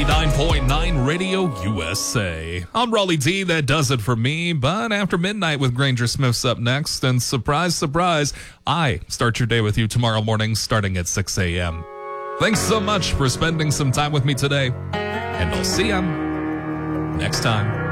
89.9 Radio USA. I'm Raleigh D. That does it for me. But after midnight with Granger Smith's up next. And surprise, surprise, I start your day with you tomorrow morning starting at 6 a.m. Thanks so much for spending some time with me today. And I'll see you next time.